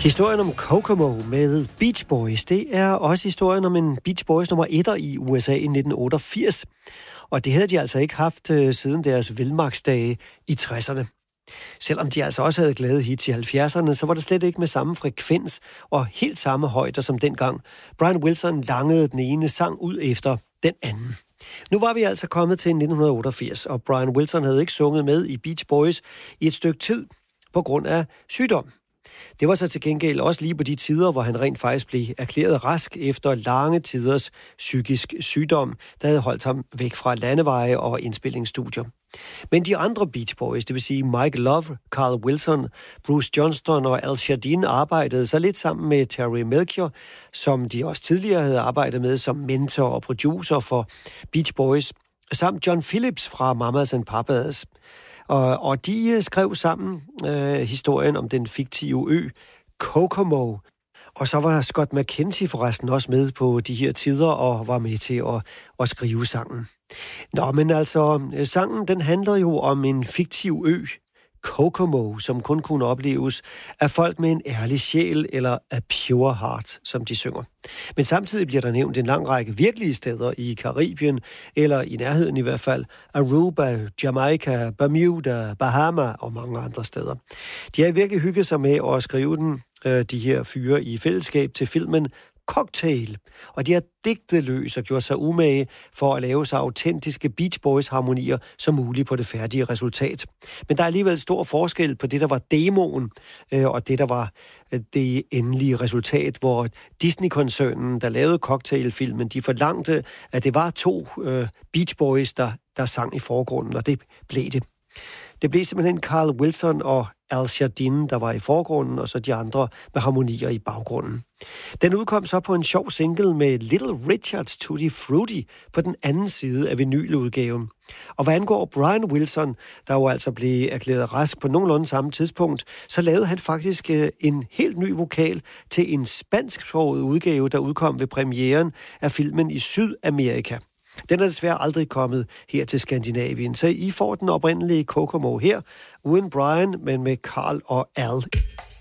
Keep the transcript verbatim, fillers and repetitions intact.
Historien om Kokomo med Beach Boys, det er også historien om en Beach Boys nummer etter i U S A i nitten otteogfirs. Og det havde de altså ikke haft uh, siden deres velmagsdage i tresserne. Selvom de altså også havde glade hits i halvfjerdserne, så var det slet ikke med samme frekvens og helt samme højder som dengang. Brian Wilson langede den ene sang ud efter den anden. Nu var vi altså kommet til nitten otteogfirs, og Brian Wilson havde ikke sunget med i Beach Boys i et stykke tid på grund af sygdom. Det var så til gengæld også lige på de tider, hvor han rent faktisk blev erklæret rask efter lange tiders psykisk sygdom, der havde holdt ham væk fra landeveje og indspillingsstudier. Men de andre Beach Boys, det vil sige Mike Love, Carl Wilson, Bruce Johnston og Al Jardine, arbejdede så lidt sammen med Terry Melchior, som de også tidligere havde arbejdet med som mentor og producer for Beach Boys, samt John Phillips fra Mamas and Papas. Og, og de skrev sammen øh, historien om den fiktive ø Kokomo. Og så var Scott McKenzie forresten også med på de her tider og var med til at, at skrive sangen. Nå, men altså, sangen den handler jo om en fiktiv ø, Kokomo, som kun kunne opleves af folk med en ærlig sjæl, eller a pure heart, som de synger. Men samtidig bliver der nævnt en lang række virkelige steder i Karibien, eller i nærheden i hvert fald, Aruba, Jamaica, Bermuda, Bahama og mange andre steder. De har virkelig hygget sig med at skrive den, de her fyre, i fællesskab til filmen Cocktail, og de har digtet løs og gjort sig umage for at lave så autentiske Beach Boys harmonier som muligt på det færdige resultat. Men der er alligevel stor forskel på det, der var demoen, øh, og det, der var øh, det endelige resultat, hvor Disney-koncernen, der lavede Cocktail-filmen, de forlangte, at det var to øh, Beach Boys, der, der sang i forgrunden, og det blev det. Det blev simpelthen Carl Wilson og Al Jardine, der var i forgrunden, og så de andre med harmonier i baggrunden. Den udkom så på en sjov single med Little Richard's Tutti Frutti på den anden side af vinyludgaven. Og hvad angår Brian Wilson, der jo altså blev erklæret rask på nogenlunde samme tidspunkt, så lavede han faktisk en helt ny vokal til en spansksproget udgave, der udkom ved premieren af filmen i Sydamerika. Den er desværre aldrig kommet her til Skandinavien, så I får den oprindelige Kokomo her, uden Brian, men med Carl og Al.